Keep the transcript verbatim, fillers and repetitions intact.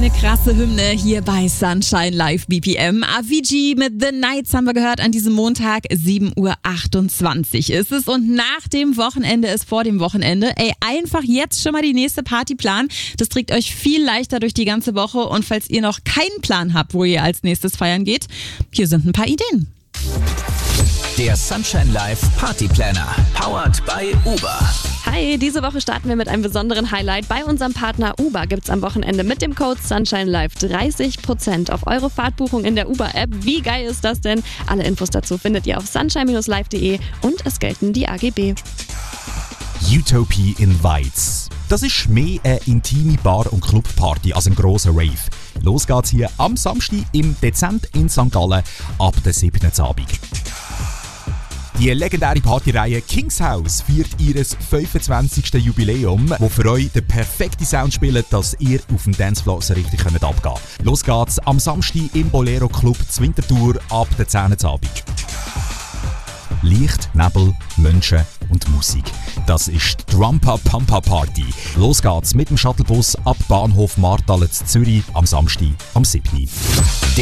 Eine krasse Hymne hier bei Sunshine Live B P M. Avicii mit The Nights haben wir gehört an diesem Montag. sieben Uhr achtundzwanzig ist es und nach dem Wochenende ist vor dem Wochenende. Ey, einfach jetzt schon mal die nächste Party planen. Das trägt euch viel leichter durch die ganze Woche und falls ihr noch keinen Plan habt, wo ihr als nächstes feiern geht, hier sind ein paar Ideen. Der Sunshine Live Party Planner, powered by Uber. Hi, diese Woche starten wir mit einem besonderen Highlight. Bei unserem Partner Uber gibt's am Wochenende mit dem Code Sunshine Live dreißig Prozent auf eure Fahrtbuchung in der Uber-App. Wie geil ist das denn? Alle Infos dazu findet ihr auf sunshine Bindestrich live punkt de und es gelten die A G B. Utopie Invites. Das ist mehr eine intime Bar- und Clubparty als ein grosser Rave. Los geht's hier am Samstag im Dezent in Sankt Gallen ab der siebten Abend. Die legendäre Partyreihe Kings House feiert ihr fünfundzwanzigsten Jubiläum, wo für euch der perfekte Sound spielt, dass ihr auf dem Dancefloor so richtig abgehen könnt. Los geht's am Samstag im Bolero Club zur Winterthur ab der zehnten Abend. Licht, Nebel, Menschen und Musik. Das ist die Drumpa Pampa Party. Los geht's mit dem Shuttlebus ab Bahnhof Martale zu Zürich am Samstag am siebten